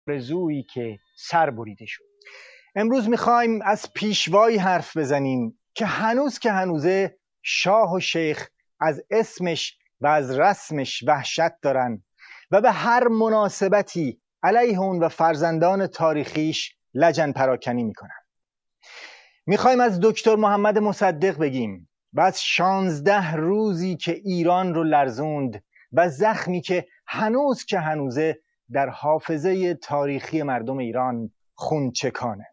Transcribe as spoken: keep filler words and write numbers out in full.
آرزویی که سر بریده شد. امروز میخوایم از پیشوایی حرف بزنیم که هنوز که هنوزه شاه و شیخ از اسمش و از رسمش وحشت دارن و به هر مناسبتی علیه اون و فرزندان تاریخیش لجن پراکنی میکنن. میخوایم از دکتر محمد مصدق بگیم و از شانزده روزی که ایران رو لرزوند و زخمی که هنوز که هنوزه در حافظه تاریخی مردم ایران خون چکانه.